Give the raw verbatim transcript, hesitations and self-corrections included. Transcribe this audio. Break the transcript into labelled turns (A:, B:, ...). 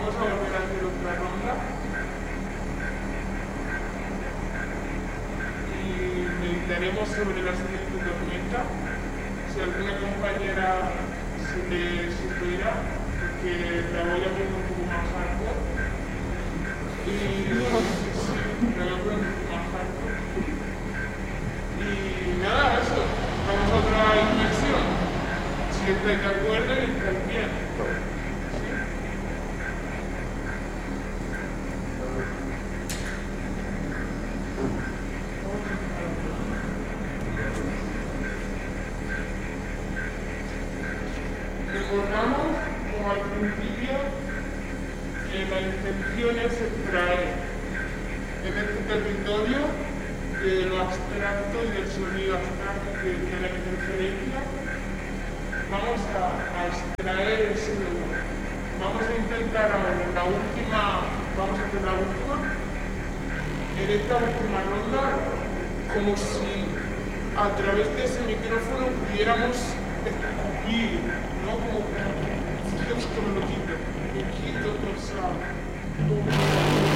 A: vamos a volver a hacer otra ronda. Y meditaremos sobre la siguiente tormenta. Si alguna compañera se le supera, porque la voy a poner un poco más hardcore. Y sí, la voy a poner un poco más hardcore. Y nada, eso. Vamos a otra inmersión. Si estáis de acuerdo y estáis bien. Recordamos, como al principio, que la intención es extraer en este territorio de lo abstracto y del sonido abstracto que tiene la interferencia. Vamos a, a extraer ese dolor. Vamos a intentar ahora en la última, vamos a hacer la última, en esta última ronda, como si a través de ese micrófono pudiéramos escupir, ¿no? Como